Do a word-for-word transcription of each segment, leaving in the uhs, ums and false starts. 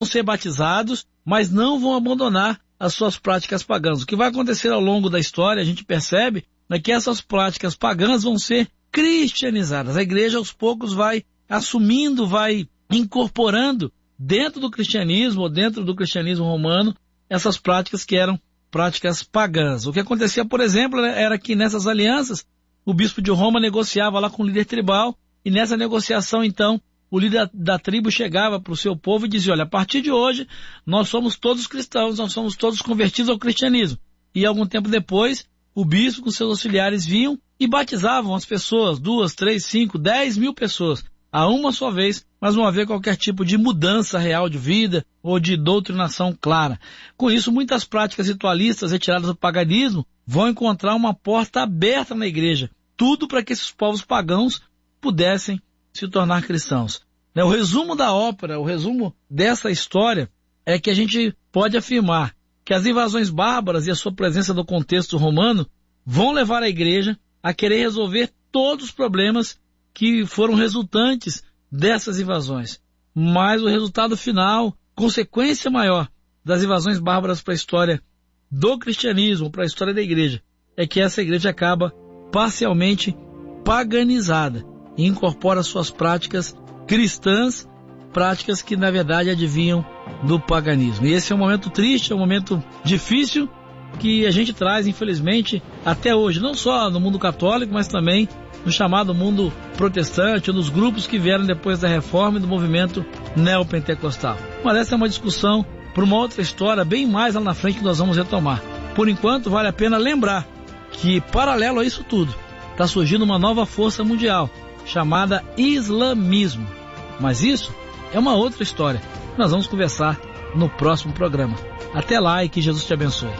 ser batizados, mas não vão abandonar as suas práticas pagãs. O que vai acontecer ao longo da história, a gente percebe, é que essas práticas pagãs vão ser cristianizadas. A igreja aos poucos vai assumindo, vai incorporando dentro do cristianismo, ou dentro do cristianismo romano, essas práticas que eram práticas pagãs. O que acontecia, por exemplo, era que nessas alianças, o bispo de Roma negociava lá com o líder tribal, e nessa negociação, então, o líder da tribo chegava para o seu povo e dizia, olha, a partir de hoje, nós somos todos cristãos, nós somos todos convertidos ao cristianismo. E algum tempo depois, o bispo com seus auxiliares vinham e batizavam as pessoas, duas, três, cinco, dez mil pessoas, a uma só vez, mas não havia qualquer tipo de mudança real de vida ou de doutrinação clara. Com isso, muitas práticas ritualistas retiradas do paganismo vão encontrar uma porta aberta na igreja, tudo para que esses povos pagãos pudessem se tornar cristãos. O resumo da ópera, o resumo dessa história é que a gente pode afirmar que as invasões bárbaras e a sua presença no contexto romano vão levar a igreja a querer resolver todos os problemas que foram resultantes dessas invasões. Mas o resultado final, consequência maior das invasões bárbaras para a história do cristianismo, para a história da igreja, é que essa igreja acaba parcialmente paganizada e incorpora suas práticas cristãs, práticas que na verdade advinham do paganismo. E esse é um momento triste, é um momento difícil que a gente traz, infelizmente, até hoje, não só no mundo católico, mas também no chamado mundo protestante, ou nos grupos que vieram depois da reforma e do movimento neopentecostal. Mas essa é uma discussão para uma outra história, bem mais lá na frente, que nós vamos retomar. Por enquanto, vale a pena lembrar que, paralelo a isso tudo, está surgindo uma nova força mundial, chamada islamismo. Mas isso é uma outra história. Nós vamos conversar no próximo programa. Até lá e que Jesus te abençoe.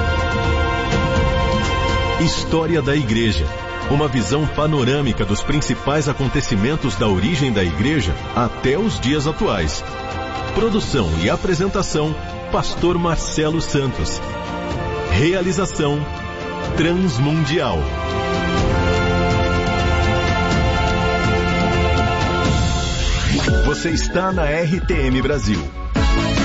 História da Igreja. Uma visão panorâmica dos principais acontecimentos da origem da Igreja até os dias atuais. Produção e apresentação, Pastor Marcelo Santos. Realização, Transmundial. Você está na R T M Brasil.